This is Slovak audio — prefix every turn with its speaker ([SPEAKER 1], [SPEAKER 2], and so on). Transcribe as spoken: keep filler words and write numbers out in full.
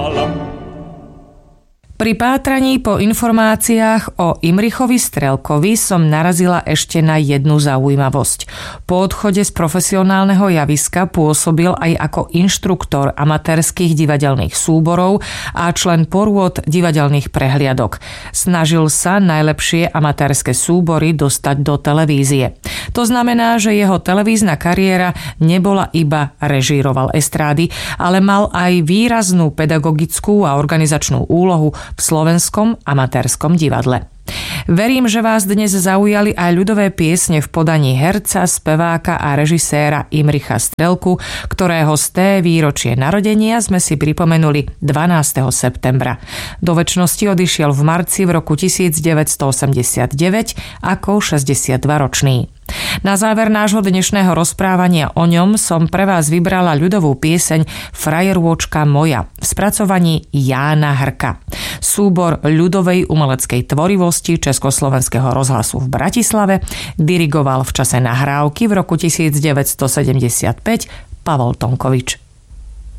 [SPEAKER 1] Pri pátraní po informáciách o Imrichovi Strelkovi som narazila ešte na jednu zaujímavosť. Po odchode z profesionálneho javiska pôsobil aj ako inštruktor amatérskych divadelných súborov a člen porôd divadelných prehliadok. Snažil sa najlepšie amatérske súbory dostať do televízie. To znamená, že jeho televízna kariéra nebola iba režíroval estrády, ale mal aj výraznú pedagogickú a organizačnú úlohu v slovenskom amatérskom divadle. Verím, že vás dnes zaujali aj ľudové piesne v podaní herca, speváka a režiséra Imricha Strelku, ktorého sté výročie narodenia sme si pripomenuli dvanásteho septembra. Do večnosti odišiel v marci v roku devätnásťstoosemdesiatdeväť ako šesťdesiatdvaročný. Na záver nášho dnešného rozprávania o ňom som pre vás vybrala ľudovú pieseň Frajerôčka moja v spracovaní Jána Hrka. Súbor ľudovej umeleckej tvorivosti Československého rozhlasu v Bratislave dirigoval v čase nahrávky v roku devätnásťstosedemdesiatpäť Pavol Tomkovič.